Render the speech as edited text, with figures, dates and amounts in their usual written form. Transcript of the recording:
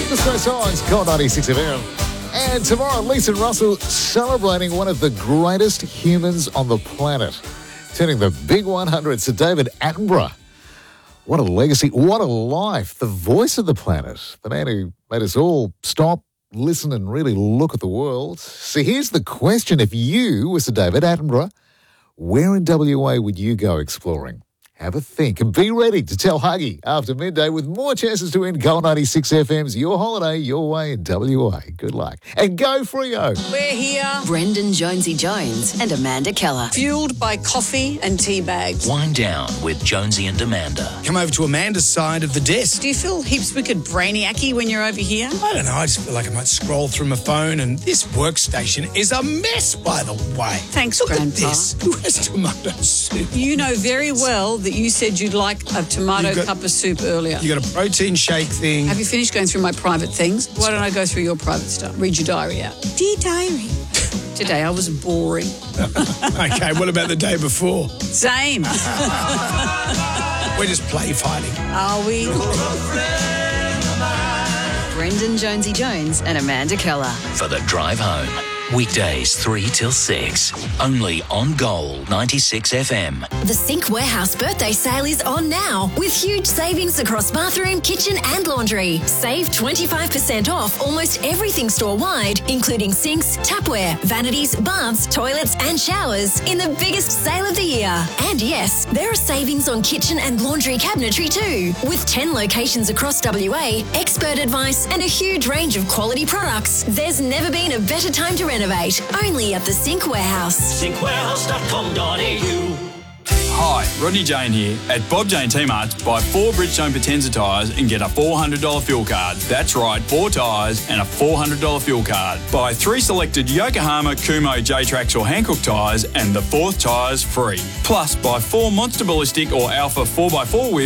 Disco Songs, Core 96 FM. And tomorrow, Lisa Russell celebrating one of the greatest humans on the planet, turning the big 100. Sir David Attenborough. What a legacy, what a life. The voice of the planet, the man who made us all stop, listen and really look at the world. So here's the question. If you were Sir David Attenborough, where in WA would you go exploring? Have a think and be ready to tell Huggy after midday with more chances to win Gold 96 FM's Your Holiday, Your Way in WA. Good luck. And go Freo. We're here. Brendan Jonesy Jones and Amanda Keller. Fueled by coffee and tea bags. Wind down with Jonesy and Amanda. Come over to Amanda's side of the desk. Do you feel heaps wicked brainiacy when you're over here? I don't know, I just feel like I might scroll through my phone, and this workstation is a mess, by the way. Thanks, Look Grandpa. at this. Who has tomato soup? You know very well that you said you'd like a tomato cup of soup earlier. You got a protein shake thing. Have you finished going through my private things? Why don't I go through your private stuff? Read your diary out. Dear diary. Today I was boring. Okay, what about the day before? Same. We're just play fighting. Are we? Brendan Jonesy Jones and Amanda Keller. For the drive home. Weekdays 3 till 6. Only on Gold 96 FM. The Sink Warehouse birthday sale is on now with huge savings across bathroom, kitchen and laundry. Save 25% off almost everything store-wide, including sinks, tapware, vanities, baths, toilets and showers in the biggest sale of the year. And yes, there are savings on kitchen and laundry cabinetry too. With 10 locations across WA, expert advice and a huge range of quality products, there's never been a better time to renovate. Only at the Sink Warehouse. Sinkwarehouse.com.au. Hi, Rodney Jane here. At Bob Jane T-Marts, buy 4 Bridgestone Potenza tyres and get a $400 fuel card. That's right, 4 tyres and a $400 fuel card. Buy 3 selected Yokohama, Kumo, J-Trax or Hankook tyres and the 4th tyre's free. Plus, buy 4 Monster Ballistic or Alpha 4x4 wheels